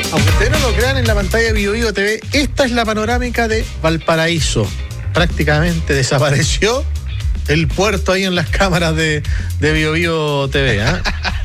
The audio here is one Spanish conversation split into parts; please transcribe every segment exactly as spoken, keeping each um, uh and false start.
Aunque ustedes no lo crean, en la pantalla de Bio Bio T V, esta es la panorámica de Valparaíso. Prácticamente desapareció el puerto ahí en las cámaras de, de Bio Bio T V. ¿eh?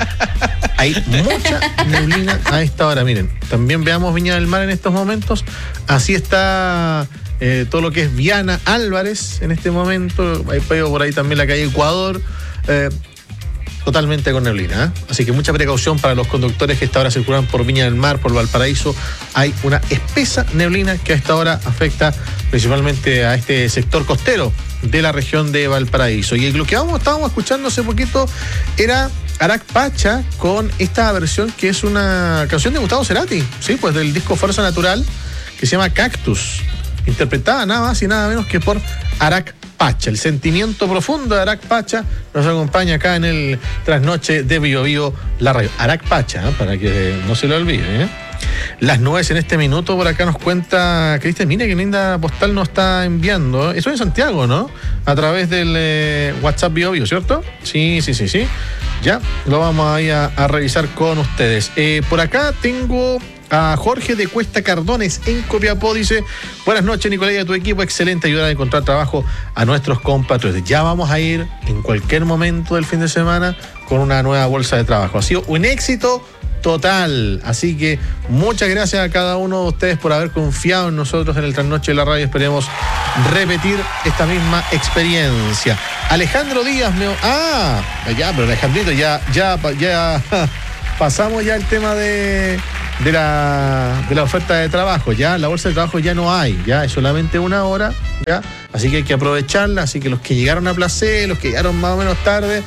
Hay mucha neblina a esta hora. Miren, también veamos Viña del Mar en estos momentos. Así está eh, todo lo que es Viana Álvarez en este momento. Hay por ahí también la calle Ecuador. Eh, Totalmente con neblina, ¿eh? Así que mucha precaución para los conductores que a esta hora circulan por Viña del Mar, por Valparaíso. Hay una espesa neblina que a esta hora afecta principalmente a este sector costero de la región de Valparaíso. Y lo que vamos, estábamos escuchando hace poquito era Arak Pacha con esta versión que es una canción de Gustavo Cerati, ¿sí? Pues del disco Fuerza Natural, que se llama Cactus, interpretada nada más y nada menos que por Arak Pacha. El sentimiento profundo de Arak Pacha nos acompaña acá en el trasnoche de Bio Bio, la radio. Arak Pacha, ¿eh? Para que no se lo olvide. ¿eh? Las nubes en este minuto, por acá nos cuenta Cristian, mire qué linda postal nos está enviando. Eso en Santiago, ¿no? A través del eh, WhatsApp Bio Bio, ¿cierto? Sí, sí, sí, sí. Ya, lo vamos ahí a, a revisar con ustedes. Eh, por acá tengo a Jorge de Cuesta Cardones en Copiapó. Dice: buenas noches, Nicolás, y a tu equipo, excelente ayudar a encontrar trabajo a nuestros compatriotas. Ya vamos a ir en cualquier momento del fin de semana con una nueva bolsa de trabajo. Ha sido un éxito total, así que muchas gracias a cada uno de ustedes por haber confiado en nosotros en el trasnoche de la radio. Esperemos repetir esta misma experiencia. Alejandro Díaz me... ah, ya, pero Alejandrito, ya, ya, ya pasamos ya el tema de de la, de la oferta de trabajo. Ya la bolsa de trabajo ya no hay, ya es solamente una hora, ya, así que hay que aprovecharla. Así que los que llegaron a Placé, los que llegaron más o menos tarde,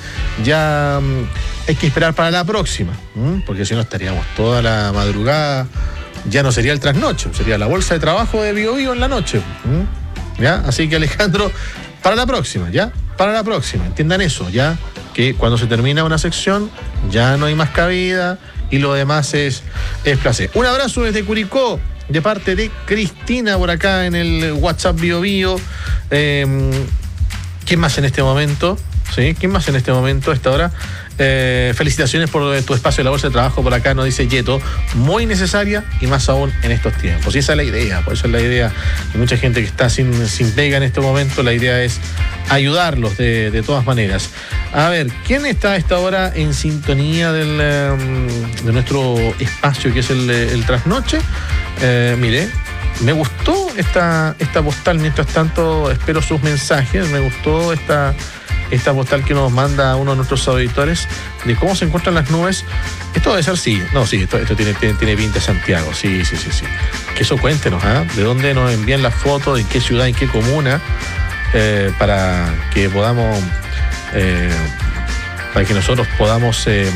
ya um, hay que esperar para la próxima, ¿m? porque si no estaríamos toda la madrugada, ya no sería el trasnoche, sería la bolsa de trabajo de Bio Bio en la noche, ¿m? ya, así que Alejandro, para la próxima, ya, para la próxima, entiendan eso, ya, que cuando se termina una sección ya no hay más cabida y lo demás es, es placer. Un abrazo desde Curicó, de parte de Cristina, por acá en el WhatsApp Bio Bio. Eh, ¿Quién más en este momento? ¿Sí? ¿Quién más en este momento a esta hora? Eh, felicitaciones por tu espacio en la bolsa de trabajo, por acá nos dice Yeto, muy necesaria y más aún en estos tiempos. Y esa es la idea, por eso es la idea de mucha gente que está sin, sin pega en este momento. La idea es ayudarlos de, de todas maneras. A ver, ¿quién está a esta hora en sintonía del, de nuestro espacio que es el, el trasnoche? Eh, mire, me gustó esta, esta postal. Mientras tanto espero sus mensajes. Me gustó esta esta postal que nos manda uno de nuestros auditores de cómo se encuentran las nubes. Esto debe ser, sí, no, sí, esto, esto tiene, tiene, tiene pinta de Santiago, sí, sí, sí, sí. Que eso cuéntenos, ¿eh? De dónde nos envían las fotos, en qué ciudad, en qué comuna, eh, para que podamos, eh, para que nosotros podamos eh,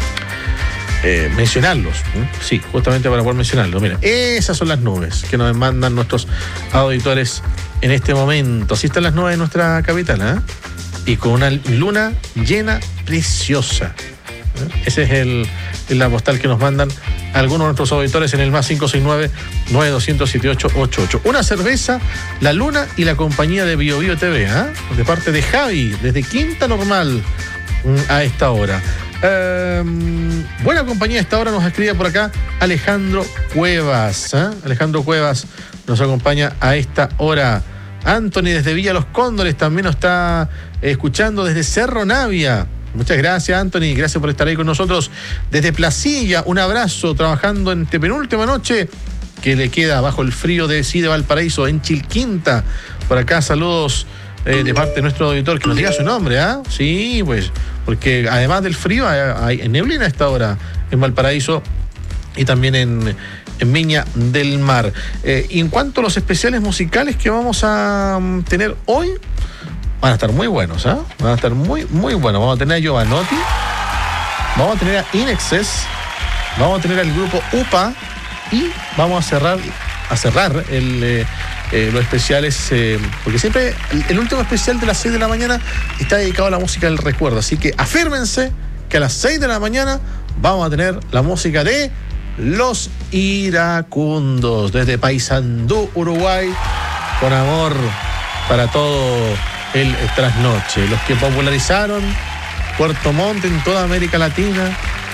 eh, mencionarlos, ¿eh? Sí, justamente para poder mencionarlos. Mira, esas son las nubes que nos mandan nuestros auditores en este momento. Así están las nubes de nuestra capital, ¿eh? Y con una luna llena preciosa. Ese es el, la postal que nos mandan algunos de nuestros auditores en el más cinco seis nueve, nueve dos cero cero, siete ocho ocho ocho. Una cerveza, la luna y la compañía de Bio Bio T V, ¿eh? De parte de Javi, desde Quinta Normal a esta hora. Eh, buena compañía a esta hora nos escribe por acá Alejandro Cuevas, ¿eh? Alejandro Cuevas nos acompaña a esta hora. Anthony desde Villa Los Cóndores también nos está escuchando desde Cerro Navia. Muchas gracias, Anthony, gracias por estar ahí con nosotros. Desde Placilla, un abrazo, trabajando en penúltima noche que le queda bajo el frío de sí de Valparaíso, en Chilquinta. Por acá saludos eh, de parte de nuestro auditor, que nos diga su nombre, ¿ah? ¿eh? Sí, pues, porque además del frío hay, hay neblina a esta hora en Valparaíso y también en, en Viña del Mar. Eh, y en cuanto a los especiales musicales que vamos a um, tener hoy, van a estar muy buenos, ¿ah? ¿eh? Van a estar muy, muy buenos. Vamos a tener a Giovanotti, vamos a tener a Inexcess, vamos a tener al grupo U P A y vamos a cerrar, a cerrar el, eh, eh, los especiales, eh, porque siempre el, el último especial de las seis de la mañana está dedicado a la música del recuerdo. Así que afírmense que a las seis de la mañana vamos a tener la música de Los Iracundos, desde Paysandú, Uruguay, con amor para todo el trasnoche. Los que popularizaron Puerto Montt en toda América Latina,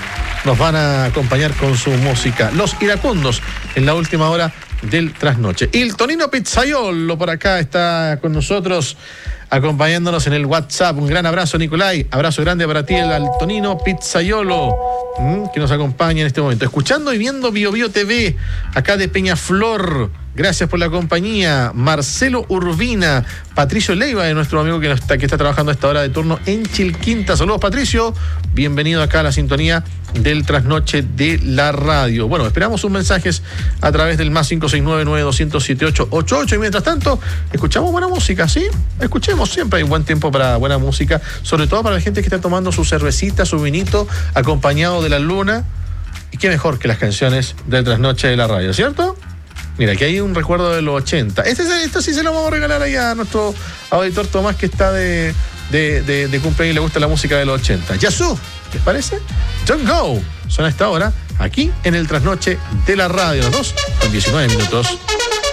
nos van a acompañar con su música. Los Iracundos en la última hora del trasnoche. Y el Tonino Pizzaiolo por acá está con nosotros, acompañándonos en el WhatsApp. Un gran abrazo, Nicolai. Abrazo grande para ti, el al Tonino Pizzaiolo, mmm, que nos acompaña en este momento. Escuchando y viendo Bio Bio T V, acá de Peñaflor. Gracias por la compañía. Marcelo Urbina, Patricio Leiva, de nuestro amigo que está, que está trabajando a esta hora de turno en Chilquinta. Saludos, Patricio. Bienvenido acá a la sintonía del trasnoche de la radio. Bueno, esperamos sus mensajes a través del más cinco seis nueve, nueve dos cero cero, siete ocho ocho ocho. Y mientras tanto, escuchamos buena música, ¿sí? Escuchemos, siempre hay buen tiempo para buena música, sobre todo para la gente que está tomando su cervecita, su vinito, acompañado de la luna. Y qué mejor que las canciones del trasnoche de la radio, ¿cierto? Mira, aquí hay un recuerdo de los ochenta. Este, esto sí se lo vamos a regalar ahí a nuestro auditor Tomás, que está de, de, de, de cumpleaños y le gusta la música de los ochenta. Yazoo, ¿les parece? Don't Go. Son a esta hora, aquí en el trasnoche de la radio. Dos con diecinueve minutos.